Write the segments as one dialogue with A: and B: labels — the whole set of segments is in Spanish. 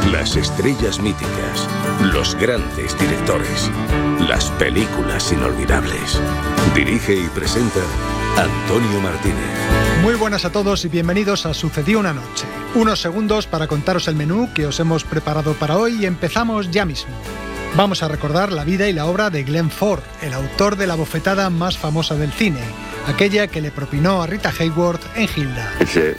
A: Las estrellas míticas, los grandes directores, las películas inolvidables. Dirige y presenta Antonio Martínez.
B: Muy buenas a todos y bienvenidos a Sucedió una noche. Unos segundos para contaros el menú que os hemos preparado para hoy y empezamos ya mismo. Vamos a recordar la vida y la obra de Glenn Ford, el autor de la bofetada más famosa del cine, aquella que le propinó a Rita Hayworth en Hilda.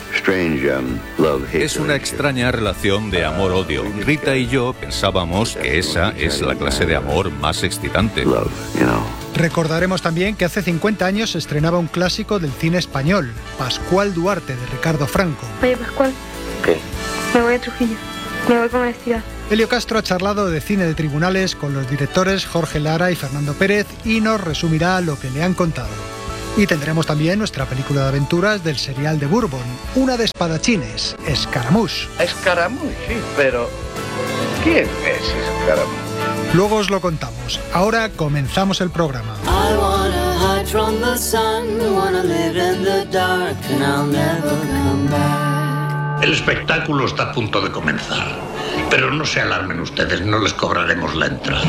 C: Es una extraña relación de amor-odio. Rita y yo pensábamos que esa es la clase de amor más excitante.
B: Recordaremos también que hace 50 años se estrenaba un clásico del cine español, Pascual Duarte, de Ricardo Franco.
D: Oye, Pascual.
A: ¿Qué?
D: Me voy a Trujillo. Me voy con honestidad.
B: Elio Castro ha charlado de cine de tribunales con los directores Jorge Lara y Fernando Pérez y nos resumirá lo que le han contado. Y tendremos también nuestra película de aventuras del serial de Bourbon, una de espadachines, Escaramouche.
E: Escaramouche, sí, pero ¿quién es Escaramouche?
B: Luego os lo contamos. Ahora comenzamos el programa.
F: El espectáculo está a punto de comenzar, pero no se alarmen ustedes, no les cobraremos la entrada.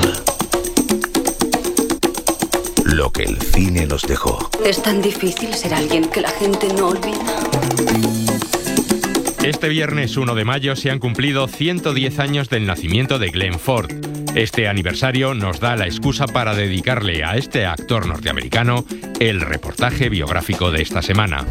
A: Lo que el cine nos dejó.
G: Es tan difícil ser alguien que la gente no olvida.
H: Este viernes 1 de mayo se han cumplido 110 años del nacimiento de Glenn Ford. Este aniversario nos da la excusa para dedicarle a este actor norteamericano el reportaje biográfico de esta semana.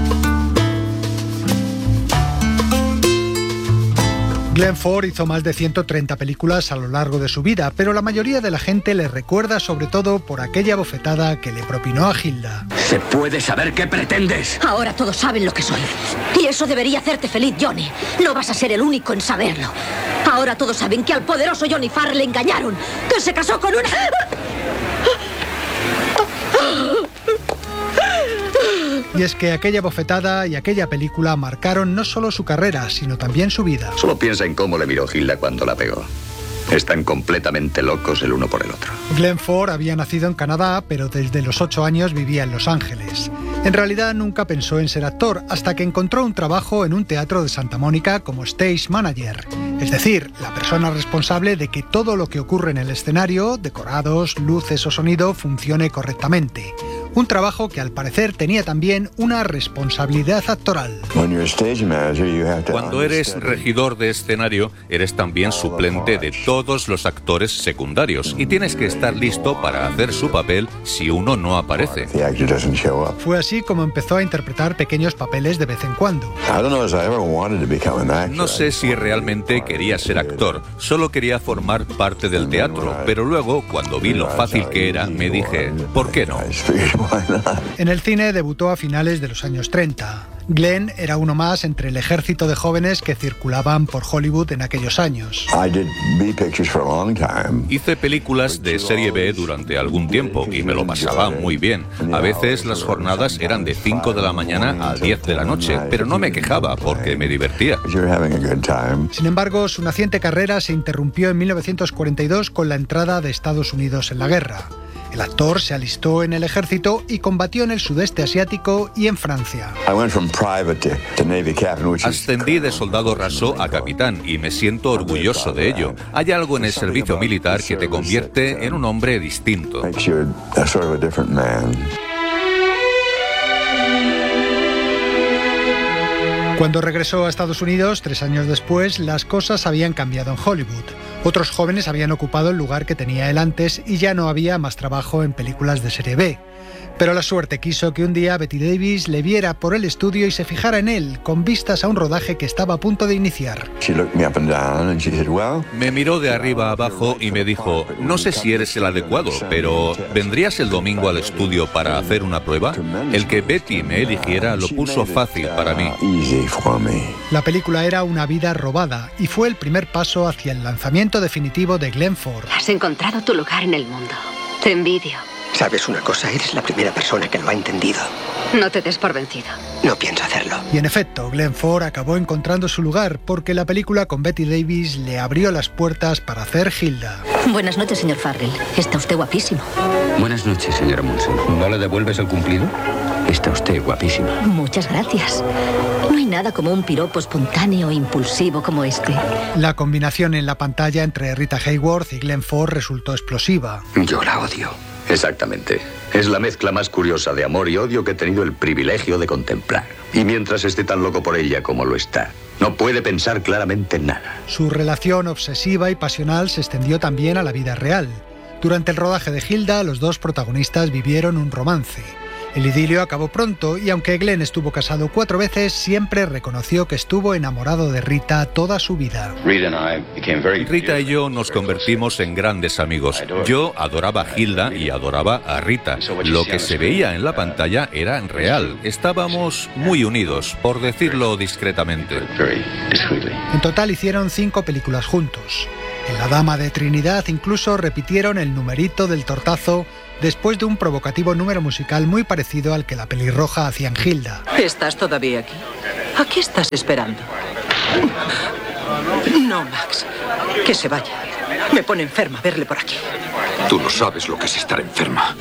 B: Glenn Ford hizo más de 130 películas a lo largo de su vida, pero la mayoría de la gente le recuerda sobre todo por aquella bofetada que le propinó a Hilda.
I: ¿Se puede saber qué pretendes?
G: Ahora todos saben lo que soy. Y eso debería hacerte feliz, Johnny. No vas a ser el único en saberlo. Ahora todos saben que al poderoso Johnny Farr le engañaron, que se casó con una...
B: Y es que aquella bofetada y aquella película marcaron no solo su carrera, sino también su vida.
J: Solo piensa en cómo le miró Hilda cuando la pegó. Están completamente locos el uno por el otro.
B: Glenn Ford había nacido en Canadá, pero desde los 8 años vivía en Los Ángeles. En realidad nunca pensó en ser actor, hasta que encontró un trabajo en un teatro de Santa Mónica como stage manager. Es decir, la persona responsable de que todo lo que ocurre en el escenario, decorados, luces o sonido, funcione correctamente. Un trabajo que al parecer tenía también una responsabilidad actoral.
C: Cuando eres regidor de escenario, eres también suplente de todos los actores secundarios y tienes que estar listo para hacer su papel si uno no aparece.
B: Fue así como empezó a interpretar pequeños papeles de vez en cuando.
C: No sé si realmente quería ser actor, solo quería formar parte del teatro, pero luego, cuando vi lo fácil que era, me dije, ¿por qué no?
B: En el cine debutó a finales de los años 30. Glenn era uno más entre el ejército de jóvenes que circulaban por Hollywood en aquellos años.
C: Hice películas de serie B durante algún tiempo y me lo pasaba muy bien. A veces las jornadas eran de 5 de la mañana a 10 de la noche, pero no me quejaba porque me divertía.
B: Sin embargo, su naciente carrera se interrumpió en 1942 con la entrada de Estados Unidos en la guerra. El actor se alistó en el ejército y combatió en el sudeste asiático y en Francia.
C: Ascendí de soldado raso a capitán y me siento orgulloso de ello. Hay algo en el servicio militar que te convierte en un hombre distinto.
B: Cuando regresó a Estados Unidos, 3 años después, las cosas habían cambiado en Hollywood. Otros jóvenes habían ocupado el lugar que tenía él antes y ya no había más trabajo en películas de serie B. Pero la suerte quiso que un día Bette Davis le viera por el estudio y se fijara en él, con vistas a un rodaje que estaba a punto de iniciar.
C: Me miró de arriba a abajo y me dijo, no sé si eres el adecuado, pero ¿vendrías el domingo al estudio para hacer una prueba? El que Betty me eligiera lo puso fácil para mí.
B: La película era Una vida robada y fue el primer paso hacia el lanzamiento definitivo de Glenn Ford.
G: Has encontrado tu lugar en el mundo. Te envidio.
I: ¿Sabes una cosa? Eres la primera persona que lo ha entendido.
G: No te des por vencido.
I: No pienso hacerlo.
B: Y en efecto, Glenn Ford acabó encontrando su lugar porque la película con Bette Davis le abrió las puertas para hacer Hilda.
G: Buenas noches, señor Farrell. Está usted guapísimo.
I: Buenas noches, señora Monson. ¿No le devuelves el cumplido? Está usted guapísima.
G: Muchas gracias. No hay nada como un piropo espontáneo e impulsivo como este.
B: La combinación en la pantalla entre Rita Hayworth y Glenn Ford resultó explosiva.
I: Yo la odio.
J: Exactamente. Es la mezcla más curiosa de amor y odio que he tenido el privilegio de contemplar. Y mientras esté tan loco por ella como lo está, no puede pensar claramente en nada.
B: Su relación obsesiva y pasional se extendió también a la vida real. Durante el rodaje de Hilda, los dos protagonistas vivieron un romance. El idilio acabó pronto y aunque Glenn estuvo casado 4 veces, siempre reconoció que estuvo enamorado de Rita toda su vida.
C: Rita y yo nos convertimos en grandes amigos. Yo adoraba a Hilda y adoraba a Rita. Lo que se veía en la pantalla era real. Estábamos muy unidos, por decirlo discretamente.
B: En total hicieron 5 películas juntos. En La Dama de Trinidad incluso repitieron el numerito del tortazo después de un provocativo número musical muy parecido al que la pelirroja hacía en Hilda.
K: ¿Estás todavía aquí? ¿A qué estás esperando? No, Max. Que se vaya. Me pone enferma verle por aquí.
L: Tú no sabes lo que es estar enferma.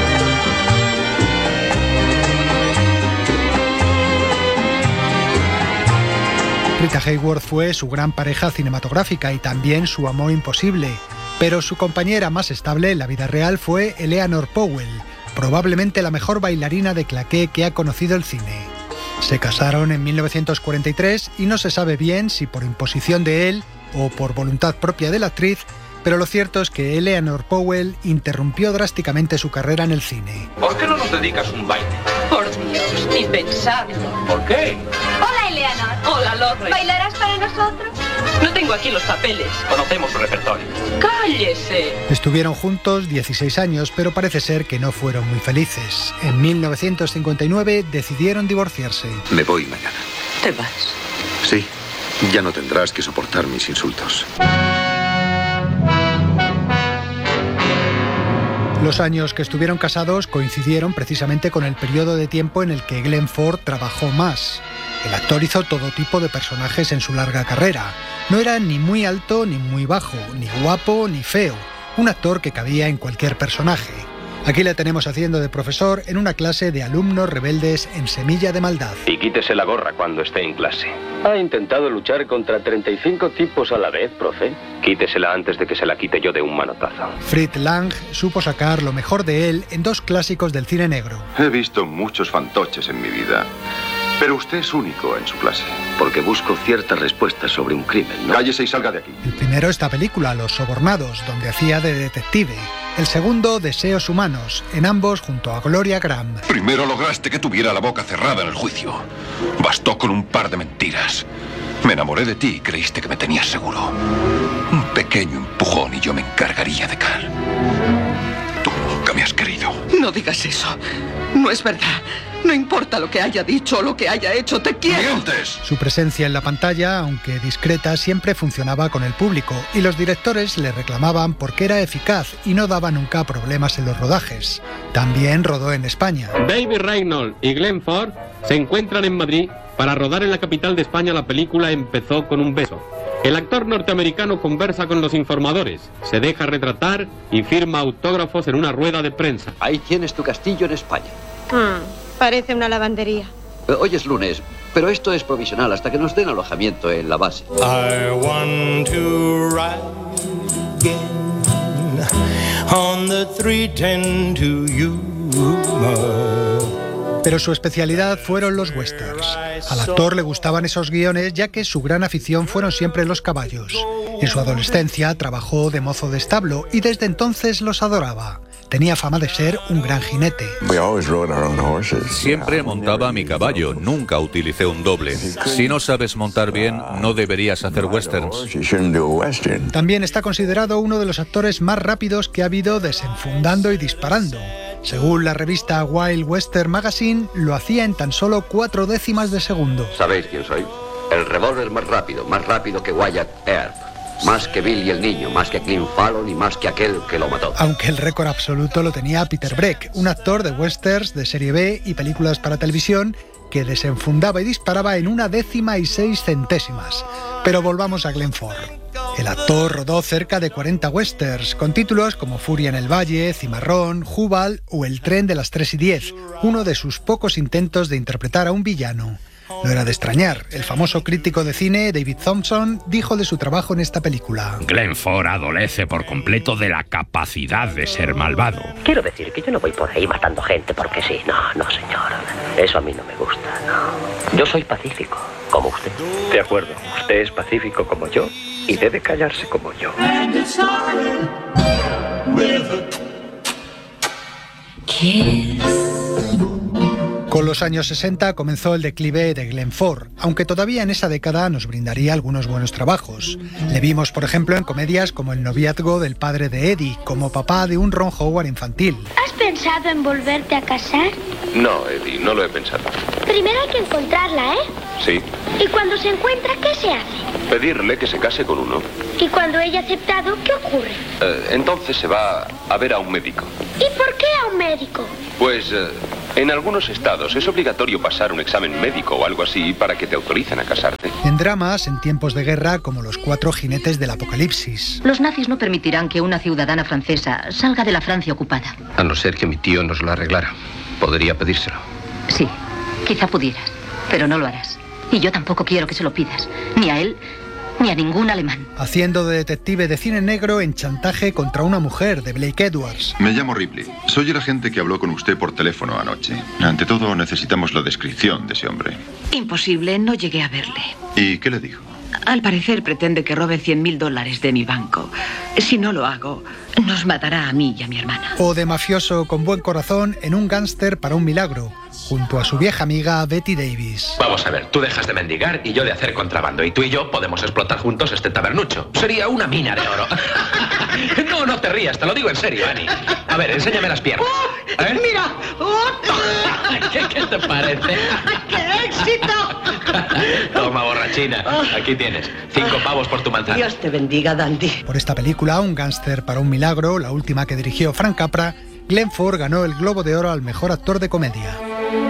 B: Rita Hayworth fue su gran pareja cinematográfica y también su amor imposible, pero su compañera más estable en la vida real fue Eleanor Powell, probablemente la mejor bailarina de claqué que ha conocido el cine. Se casaron en 1943 y no se sabe bien si por imposición de él o por voluntad propia de la actriz, pero lo cierto es que Eleanor Powell interrumpió drásticamente su carrera en el cine.
M: ¿Por qué no nos dedicas un baile?
K: Por Dios, ni pensarlo.
M: ¿Por qué?
N: Hola, Eleanor.
K: Hola, Lorre.
N: ¿Bailarás para nosotros?
K: No tengo aquí los papeles.
M: Conocemos su repertorio.
K: ¡Cállese!
B: Estuvieron juntos 16 años, pero parece ser que no fueron muy felices. En 1959 decidieron divorciarse.
L: Me voy mañana.
K: ¿Te vas?
L: Sí, ya no tendrás que soportar mis insultos.
B: Los años que estuvieron casados coincidieron precisamente con el periodo de tiempo en el que Glenn Ford trabajó más. El actor hizo todo tipo de personajes en su larga carrera. No era ni muy alto ni muy bajo, ni guapo ni feo. Un actor que cabía en cualquier personaje. Aquí le tenemos haciendo de profesor en una clase de alumnos rebeldes en Semilla de Maldad.
O: Y quítese la gorra cuando esté en clase. ¿Ha intentado luchar contra 35 tipos a la vez, profe? Quítesela antes de que se la quite yo de un manotazo.
B: Fritz Lang supo sacar lo mejor de él en 2 clásicos del cine negro.
L: He visto muchos fantoches en mi vida, pero usted es único en su clase.
I: Porque busco ciertas respuestas sobre un crimen, ¿no?
L: Cállese y salga de aquí.
B: El primero, esta película, Los Sobornados, donde hacía de detective. El segundo, Deseos Humanos, en ambos junto a Gloria Graham.
L: Primero lograste que tuviera la boca cerrada en el juicio. Bastó con un par de mentiras. Me enamoré de ti y creíste que me tenías seguro. Un pequeño empujón y yo me encargaría de Carl. Tú nunca me has querido.
K: No digas eso. No es verdad. No importa lo que haya dicho o lo que haya hecho, te quiero.
L: ¡Mientes!
B: Su presencia en la pantalla, aunque discreta, siempre funcionaba con el público y los directores le reclamaban porque era eficaz y no daba nunca problemas en los rodajes. También rodó en España.
P: David Reynolds y Glenn Ford se encuentran en Madrid para rodar en la capital de España la película Empezó con un beso. El actor norteamericano conversa con los informadores, se deja retratar y firma autógrafos en una rueda de prensa.
I: Ahí tienes tu castillo en España.
N: Parece una lavandería.
I: Hoy es lunes, pero esto es provisional hasta que nos den alojamiento en la base.
Q: I want to ride again on the 310 to Yuma.
B: Pero su especialidad fueron los westerns. Al actor le gustaban esos guiones ya que su gran afición fueron siempre los caballos. En su adolescencia trabajó de mozo de establo y desde entonces los adoraba. Tenía fama de ser un gran jinete.
C: Siempre montaba a mi caballo, nunca utilicé un doble. Si no sabes montar bien, no deberías hacer westerns.
B: También está considerado uno de los actores más rápidos que ha habido desenfundando y disparando. Según la revista Wild Western Magazine, lo hacía en tan solo 4 décimas de segundo.
I: ¿Sabéis quién soy? El revólver más rápido que Wyatt Earp. Más que Billy el niño, más que Clint Fallon y más que aquel que lo mató.
B: Aunque el récord absoluto lo tenía Peter Breck, un actor de westerns, de serie B y películas para televisión que desenfundaba y disparaba en 1 décima y 6 centésimas. Pero volvamos a Glenn Ford. El actor rodó cerca de 40 westerns, con títulos como Furia en el Valle, Cimarrón, Jubal o El tren de las 3:10, uno de sus pocos intentos de interpretar a un villano. No era de extrañar. El famoso crítico de cine David Thompson dijo de su trabajo en esta película:
H: Glenn Ford adolece por completo de la capacidad de ser malvado.
R: Quiero decir que yo no voy por ahí matando gente porque sí. No, señor. Eso a mí no me gusta, no. Yo soy pacífico, como usted.
O: De acuerdo. Usted es pacífico como yo y debe callarse como yo.
B: Con los años 60 comenzó el declive de Glenn Ford, aunque todavía en esa década nos brindaría algunos buenos trabajos. Le vimos, por ejemplo, en comedias como El noviazgo del padre de Eddie, como papá de un Ron Howard infantil.
N: ¿Has pensado en volverte a casar?
O: No, Eddie, no lo he pensado.
N: Primero hay que encontrarla, ¿eh?
O: Sí.
N: ¿Y cuando se encuentra, qué se hace?
O: Pedirle que se case con uno.
N: ¿Y cuando ella ha aceptado, qué ocurre?
O: Entonces se va a ver a un médico.
N: ¿Y por qué a un médico?
O: Pues en algunos estados es obligatorio pasar un examen médico o algo así para que te autoricen a casarte.
B: En dramas, en tiempos de guerra, como Los cuatro jinetes del apocalipsis.
G: Los nazis no permitirán que una ciudadana francesa salga de la Francia ocupada.
I: A no ser que mi tío nos lo arreglara. Podría pedírselo.
G: Sí, quizá pudieras, pero no lo harás. Y yo tampoco quiero que se lo pidas, ni a él, ni a ningún alemán.
B: Haciendo de detective de cine negro en Chantaje contra una mujer, de Blake Edwards.
S: Me llamo Ripley. Soy el agente que habló con usted por teléfono anoche. Ante todo, necesitamos la descripción de ese hombre.
K: Imposible, no llegué a verle.
S: ¿Y qué le dijo?
K: Al parecer pretende que robe $100.000 de mi banco. Si no lo hago, nos matará a mí y a mi hermana.
B: O de mafioso con buen corazón en Un gángster para un milagro, junto a su vieja amiga Betty Davis.
M: Vamos a ver, tú dejas de mendigar y yo de hacer contrabando. Y tú y yo podemos explotar juntos este tabernucho. Sería una mina de oro. No te rías, te lo digo en serio, Annie. A ver, enséñame las piernas. ¿Eh?
K: ¡Mira!
M: ¿Qué te parece?
K: ¡Qué éxito!
M: Toma, borrachina. Aquí tienes. 5 pavos por tu manzana.
K: Dios te bendiga, Dandy.
B: Por esta película, Un gángster para un milagro, la última que dirigió Frank Capra, Glenn Ford ganó el Globo de Oro al mejor actor de comedia.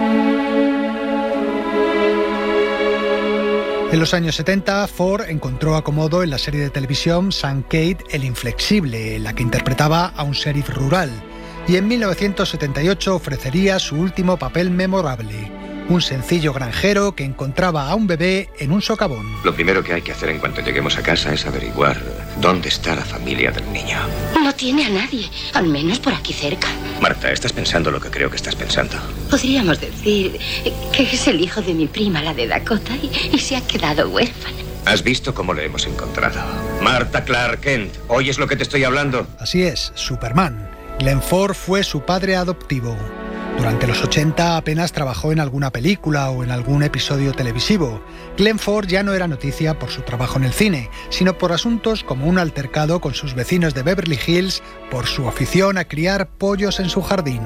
B: En los años 70, Ford encontró acomodo en la serie de televisión Sam Cade, El Inflexible, en la que interpretaba a un sheriff rural, y en 1978 ofrecería su último papel memorable, un sencillo granjero que encontraba a un bebé en un socavón.
J: Lo primero que hay que hacer en cuanto lleguemos a casa es averiguar dónde está la familia del niño.
G: No tiene a nadie, al menos por aquí cerca.
J: Marta, estás pensando lo que creo que estás pensando.
G: Podríamos decir que es el hijo de mi prima, la de Dakota, y se ha quedado huérfana.
J: ¿Has visto cómo lo hemos encontrado? Marta Clark Kent, ¿oyes lo que te estoy hablando?
B: Así es, Superman. Glenn Ford fue su padre adoptivo. Durante los 80 apenas trabajó en alguna película o en algún episodio televisivo. Glenn Ford ya no era noticia por su trabajo en el cine, sino por asuntos como un altercado con sus vecinos de Beverly Hills por su afición a criar pollos en su jardín.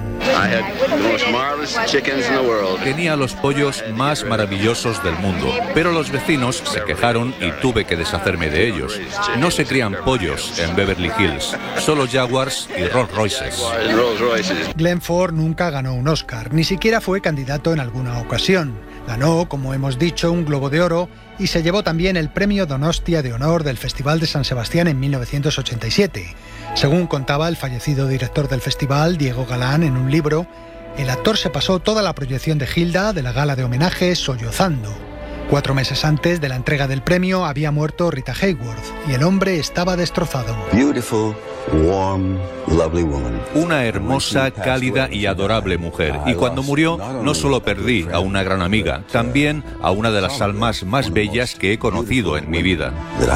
C: Tenía los pollos más maravillosos del mundo, pero los vecinos se quejaron y tuve que deshacerme de ellos. No se crían pollos en Beverly Hills, solo Jaguars y Rolls Royces.
B: Glenn Ford nunca ganó un Oscar, ni siquiera fue candidato en alguna ocasión. Ganó, como hemos dicho, un Globo de Oro y se llevó también el premio Donostia de Honor del Festival de San Sebastián en 1987. Según contaba el fallecido director del festival, Diego Galán, en un libro, el actor se pasó toda la proyección de Hilda, de la gala de homenaje, sollozando. 4 meses antes de la entrega del premio había muerto Rita Hayworth y el hombre estaba destrozado.
A: Beautiful, warm, lovely woman.
C: Una hermosa, cálida y adorable mujer. Y cuando murió, no solo perdí a una gran amiga, también a una de las almas más bellas que he conocido en mi vida.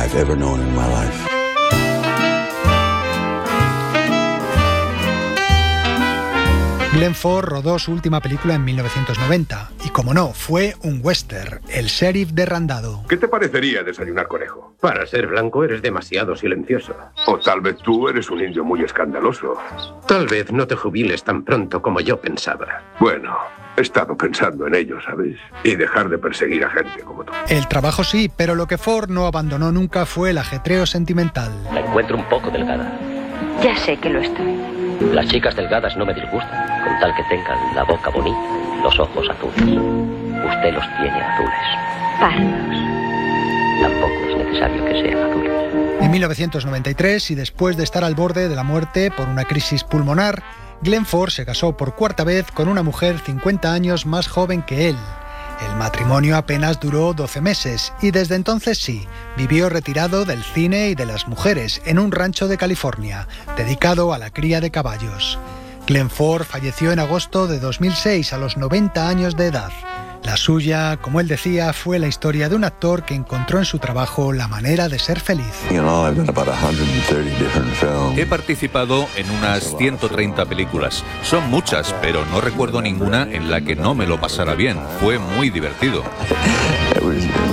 B: Glenn Ford rodó su última película en 1990 y, como no, fue un western, El sheriff de Randado.
L: ¿Qué te parecería desayunar conejo?
O: Para ser blanco eres demasiado silencioso.
L: O tal vez tú eres un indio muy escandaloso.
O: Tal vez no te jubiles tan pronto como yo pensaba.
L: Bueno, he estado pensando en ello, ¿sabes? Y dejar de perseguir a gente como tú.
B: El trabajo sí, pero lo que Ford no abandonó nunca fue el ajetreo sentimental.
R: La encuentro un poco delgada.
N: Ya sé que lo estoy.
R: Las chicas delgadas no me disgustan, con tal que tengan la boca bonita y los ojos azules. Usted los tiene azules.
N: Pardos.
R: Tampoco es necesario que sean azules.
B: En 1993, y después de estar al borde de la muerte por una crisis pulmonar, Glenn Ford se casó por 4ª vez con una mujer 50 años más joven que él. El matrimonio apenas duró 12 meses y desde entonces sí, vivió retirado del cine y de las mujeres en un rancho de California, dedicado a la cría de caballos. Glenn Ford falleció en agosto de 2006 a los 90 años de edad. La suya, como él decía, fue la historia de un actor que encontró en su trabajo la manera de ser feliz.
C: He participado en unas 130 películas. Son muchas, pero no recuerdo ninguna en la que no me lo pasara bien. Fue muy divertido.